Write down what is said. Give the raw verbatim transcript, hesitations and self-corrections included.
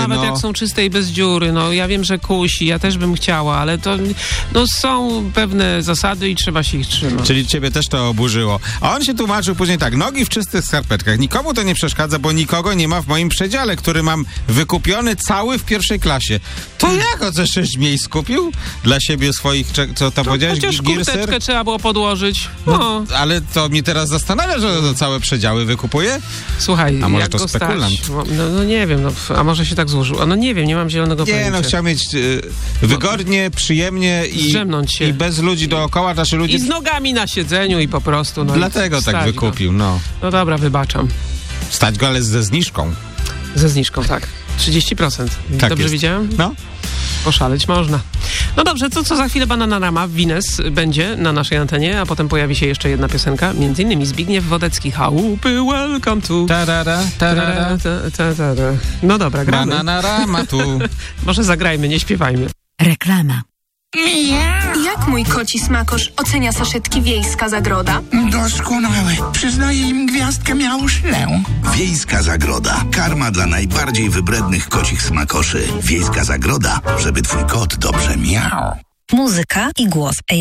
nawet no. jak są czyste i bez dziury. No ja wiem, że kusi, ja też bym chciała, ale to no, są pewne zasady i trzeba się ich trzymać. Czyli ciebie też to oburzyło. A on się tłumaczył później tak, nogi w czystych skarpetkach. Nikomu to nie przeszkadza, bo nikogo nie ma w moim przedziale, który mam wykupiony cały w pierwszej klasie. To jak o co sześć miejsc kupił? Dla siebie swoich, cze- co tam No, powiedziałeś? chociaż Gi- Gearser? kurteczkę trzeba było podłożyć. No, No. ale to mnie teraz zastanawia, że to całe przedziały wykupuje? Słuchaj, A może jak to go spekulant? stać? No, no nie wiem, no, f- a może się tak złożyło. No nie wiem, nie mam zielonego Nie, pojęcia. no chciał mieć y, wygodnie, przyjemnie i, Zdrzemnąć się. i bez ludzi dookoła, znaczy ludzie... I z nogami na siedzeniu i po prostu. No, Dlatego i tak stać wykupił, no. Go. No dobra, wybaczam. Stać go, ale ze zniżką. Ze zniżką, tak. trzydzieści procent. Tak Dobrze jest. widziałem? No. Poszaleć można. No dobrze, to co za chwilę Bananarama, Wines będzie na naszej antenie, a potem pojawi się jeszcze jedna piosenka, między innymi Zbigniew Wodecki. Chałupy, welcome to... Tarara, tarara. Ta, ta, ta, ta. No dobra, gramy. Bananarama tu. Może zagrajmy, nie śpiewajmy. Reklama. Jak mój koci smakosz ocenia saszetki Wiejska Zagroda? Doskonałe. Przyznaję im gwiazdkę miałuszlę. Wiejska Zagroda. Karma dla najbardziej wybrednych kocich smakoszy. Wiejska Zagroda, żeby twój kot dobrze miał. Muzyka i głos